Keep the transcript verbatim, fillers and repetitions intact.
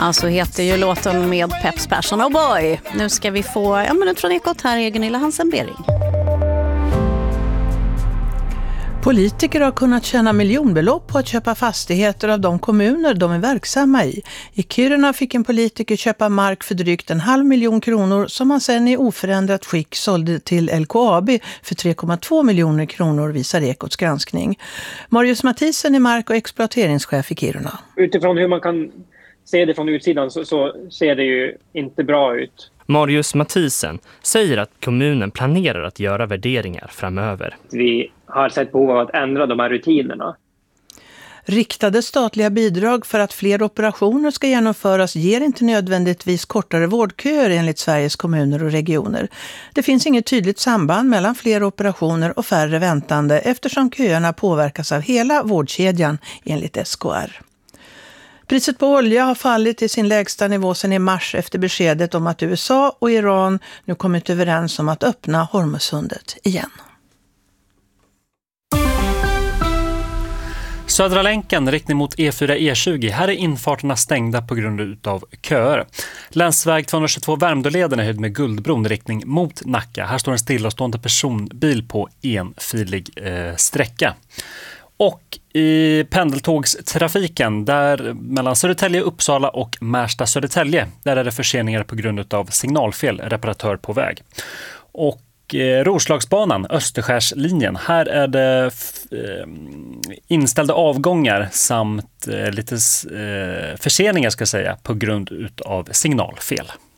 Alltså heter ju låten med Peps Persson och Boy. Nu ska vi få en minut från Ekot här i Gunilla Hansen-Bering. Politiker har kunnat tjäna miljonbelopp på att köpa fastigheter av de kommuner de är verksamma i. I Kiruna fick en politiker köpa mark för drygt en halv miljon kronor som han sedan i oförändrat skick sålde till L K A B för tre komma två miljoner kronor, visar Ekots granskning. Marius Mathisen är mark- och exploateringschef i Kiruna. Utifrån hur man kan se det från utsidan så, så ser det ju inte bra ut. Marius Mathisen säger att kommunen planerar att göra värderingar framöver. Vi har sett behov av att ändra de här rutinerna. Riktade statliga bidrag för att fler operationer ska genomföras ger inte nödvändigtvis kortare vårdköer enligt Sveriges kommuner och regioner. Det finns inget tydligt samband mellan fler operationer och färre väntande eftersom köerna påverkas av hela vårdkedjan enligt S K R. Priset på olja har fallit till sin lägsta nivå sedan i mars efter beskedet om att U S A och Iran nu kommit överens om att öppna Hormuzsundet igen. Södra länken riktning mot E fyra E tjugo. Här är infarterna stängda på grund av köer. Länsväg tvåhundratjugotvå Värmdöleden är höjd med Guldbron riktning mot Nacka. Här står en stillastående personbil på enfilig eh, sträcka. Och i pendeltågstrafiken där mellan Södertälje, Uppsala och Märsta Södertälje, där är det förseningar på grund av signalfel, reparatör på väg. Och eh, Roslagsbanan, Österskärslinjen, här är det f- eh, inställda avgångar samt eh, lite eh, förseningar ska jag säga på grund av signalfel.